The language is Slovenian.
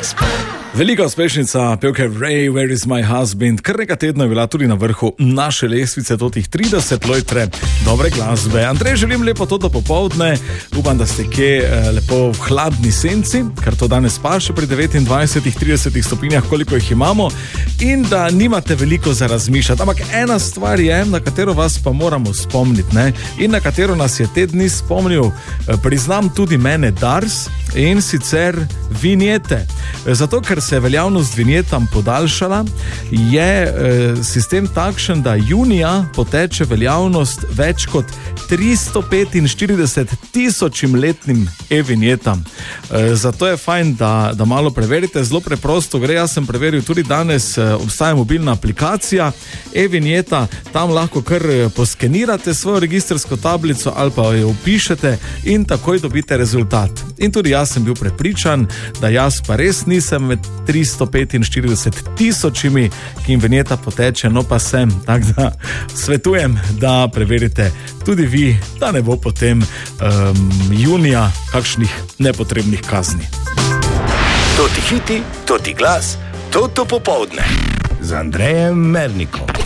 Velika uspešnica pevke Ray, Where is my husband, kar nekaj tednov je bila tudi na vrhu naše lestvice, totih 30 lojtre dobre glasbe. Andrej, želim lepo to do popoldne, upam, da ste kje lepo v hladni senci, ker to danes pa še pri 29-30 stopinjah, koliko jih imamo, in da nimate veliko za razmišljati. Ampak ena stvar je, na katero vas pa moramo spomniti, ne? In na katero nas je te dni spomnil, priznam tudi mene, Dars, in sicer vinjete. Zato, ker se je veljavnost vinjetam podaljšala, je sistem takšen, da junija poteče veljavnost več kot 345 tisočim letnim e-vinjetam. Zato je fajn, da malo preverite, zelo preprosto gre, jaz sem preveril tudi danes, obstaja mobilna aplikacija e-vinjeta, tam lahko kar poskenirate svojo registrsko tablico ali pa jo upišete in takoj dobite rezultat. In tudi jaz sem bil prepričan, da jaz pa res nisem med 345 tisočimi, ki jim vinjeta poteče, no pa sem, tako da svetujem, da preverite tudi vi, da ne bo potem junija kakšnih nepotrebnih kazni. To ti hiti, to ti glas, to popoldne z Andrejem Mernikom.